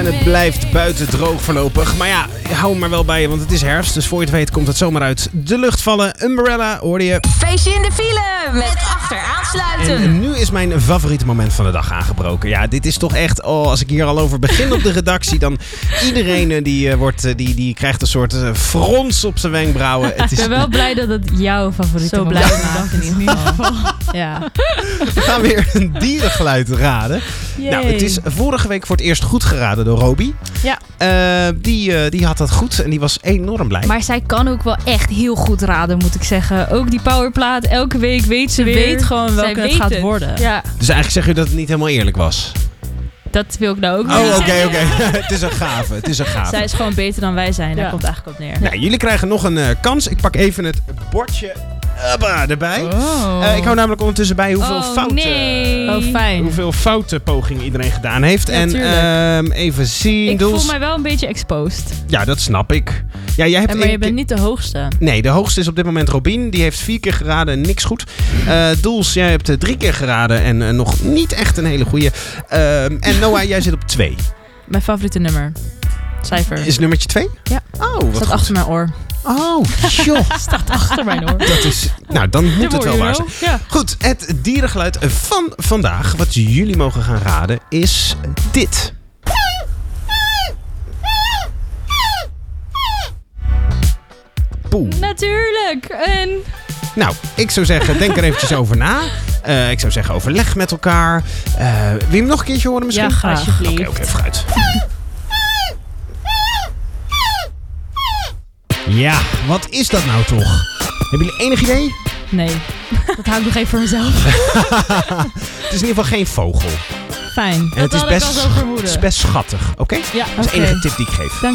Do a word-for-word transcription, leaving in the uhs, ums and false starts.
het blijft buiten droog voorlopig. Maar ja, hou hem maar wel bij je, want het is herfst. Dus voor je het weet komt het zomaar uit de lucht vallen. Umbrella, hoorde je. Feestje in de file met achteraansluiten. En nu is mijn favoriete moment van de dag aangebroken. Ja, dit is toch echt... Oh, als ik hier al over begin op de redactie, dan iedereen die, uh, wordt, uh, die, die krijgt een soort uh, frons op zijn wenkbrauwen. Het is... Ik ben wel blij dat het jouw favoriete Zo moment blij maakt in ieder geval. Ja. We gaan weer een dierengeluid raden. Yay. Nou, het is vorige week voor het eerst goed geraden door Roby. Ja. Uh, die, uh, die had dat goed en die was enorm blij. Maar zij kan ook wel echt heel goed raden, moet ik zeggen. Ook die powerplaat, elke week weet ze, Ze weer. weet gewoon welke Zij het weet gaat het. worden. Ja, Dus eigenlijk zeg je dat het niet helemaal eerlijk was. dat wil ik nou ook niet Oh, oké, zeggen. oké. Het is een gave. Het is een gave. Zij is gewoon beter dan wij zijn. Daar Ja. komt het eigenlijk op neer. Nou, jullie krijgen nog een uh, kans. Ik pak even het bordje Abba, erbij. Oh. Uh, ik hou namelijk ondertussen bij hoeveel Oh, fouten... nee. Oh, fijn. Hoeveel foute pogingen iedereen gedaan heeft. Ja, en tuurlijk. uh, even zien. Ik Doels. voel mij wel een beetje exposed. Ja, dat snap ik. Ja, jij hebt En maar één je bent keer- niet de hoogste. Nee, de hoogste is op dit moment Robin. Die heeft vier keer geraden en niks goed. Uh, Doels, jij hebt uh, drie keer geraden en uh, nog niet echt een hele goeie. Uh, en Noah, jij zit op twee. Mijn favoriete nummer. Cijfer. Is nummertje twee? Ja. Oh, wat Staat goed. achter mijn oor. Oh, joh. Staat achter mijn oor. Dat is... Nou, dan moet het wel waar zijn. Ja. Goed, het dierengeluid van vandaag, wat jullie mogen gaan raden, is dit. Poeh. Natuurlijk. En Nou, ik zou zeggen, denk er eventjes over na. Uh, ik zou zeggen, overleg met elkaar. Uh, wil je hem nog een keertje horen misschien? Ja, graag. Oké, alsjeblieft. oké, okay, vooruit. Ja, wat is dat nou toch? Hebben jullie enig idee? Nee. dat hou ik nog even voor mezelf. Het is in ieder geval geen vogel. Fijn. En het is had ik best, al zo vermoeden. het is best schattig, oké? Ja, Dat is de oké. enige tip die ik geef. Dank